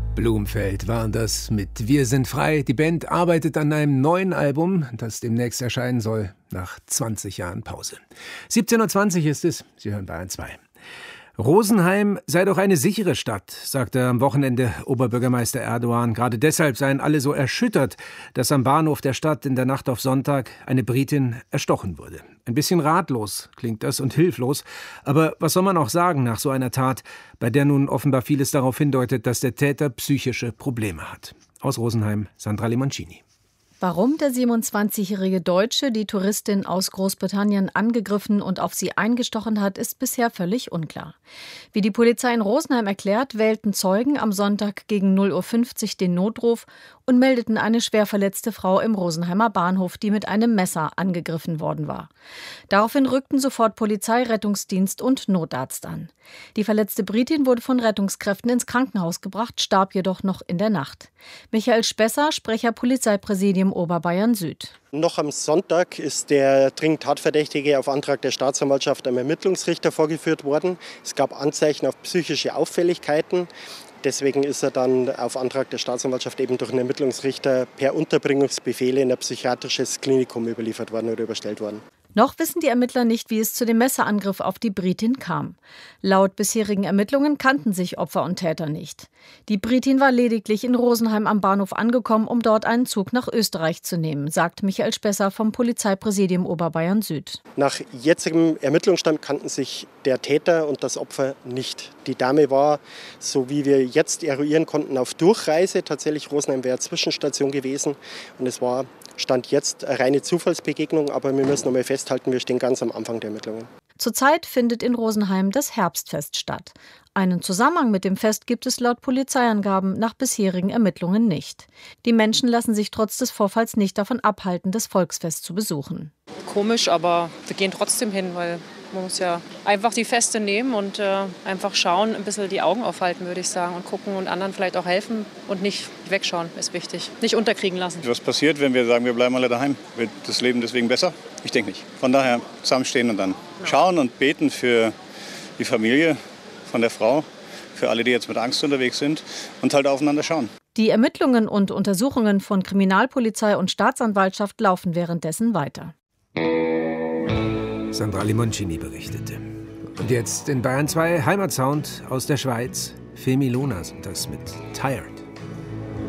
Blumfeld waren das mit Wir sind frei. Die Band arbeitet an einem neuen Album, das demnächst erscheinen soll, nach 20 Jahren Pause. 17:20 Uhr ist es. Sie hören Bayern 2. Rosenheim sei doch eine sichere Stadt, sagte am Wochenende Oberbürgermeister Erdogan. Gerade deshalb seien alle so erschüttert, dass am Bahnhof der Stadt in der Nacht auf Sonntag eine Britin erstochen wurde. Ein bisschen ratlos klingt das und hilflos. Aber was soll man auch sagen nach so einer Tat, bei der nun offenbar vieles darauf hindeutet, dass der Täter psychische Probleme hat? Aus Rosenheim, Sandra Limoncini. Warum der 27-jährige Deutsche die Touristin aus Großbritannien angegriffen und auf sie eingestochen hat, ist bisher völlig unklar. Wie die Polizei in Rosenheim erklärt, wählten Zeugen am Sonntag gegen 0:50 Uhr den Notruf und meldeten eine schwer verletzte Frau im Rosenheimer Bahnhof, die mit einem Messer angegriffen worden war. Daraufhin rückten sofort Polizei, Rettungsdienst und Notarzt an. Die verletzte Britin wurde von Rettungskräften ins Krankenhaus gebracht, starb jedoch noch in der Nacht. Michael Spesser, Sprecher Polizeipräsidium Oberbayern Süd. Noch am Sonntag ist der dringend Tatverdächtige auf Antrag der Staatsanwaltschaft am Ermittlungsrichter vorgeführt worden. Es gab Anzeichen auf psychische Auffälligkeiten. Deswegen ist er dann auf Antrag der Staatsanwaltschaft eben durch den Ermittlungsrichter per Unterbringungsbefehle in ein psychiatrisches Klinikum überliefert worden oder überstellt worden. Noch wissen die Ermittler nicht, wie es zu dem Messerangriff auf die Britin kam. Laut bisherigen Ermittlungen kannten sich Opfer und Täter nicht. Die Britin war lediglich in Rosenheim am Bahnhof angekommen, um dort einen Zug nach Österreich zu nehmen, sagt Michael Spesser vom Polizeipräsidium Oberbayern Süd. Nach jetzigem Ermittlungsstand kannten sich der Täter und das Opfer nicht. Die Dame war, so wie wir jetzt eruieren konnten, auf Durchreise. Tatsächlich Rosenheim wäre Zwischenstation gewesen und es war Stand jetzt eine reine Zufallsbegegnung, aber wir müssen noch mal festhalten, wir stehen ganz am Anfang der Ermittlungen. Zurzeit findet in Rosenheim das Herbstfest statt. Einen Zusammenhang mit dem Fest gibt es laut Polizeiangaben nach bisherigen Ermittlungen nicht. Die Menschen lassen sich trotz des Vorfalls nicht davon abhalten, das Volksfest zu besuchen. Komisch, aber wir gehen trotzdem hin, weil man muss ja einfach die Feste nehmen und einfach schauen, ein bisschen die Augen aufhalten, würde ich sagen, und gucken und anderen vielleicht auch helfen und nicht wegschauen, ist wichtig. Nicht unterkriegen lassen. Was passiert, wenn wir sagen, wir bleiben alle daheim? Wird das Leben deswegen besser? Ich denke nicht. Von daher zusammenstehen und dann schauen und beten für die Familie von der Frau, für alle, die jetzt mit Angst unterwegs sind und halt aufeinander schauen. Die Ermittlungen und Untersuchungen von Kriminalpolizei und Staatsanwaltschaft laufen währenddessen weiter. Sandra Limoncini berichtete. Und jetzt in Bayern 2 Heimatsound aus der Schweiz. Femi Luna sind das mit Tired.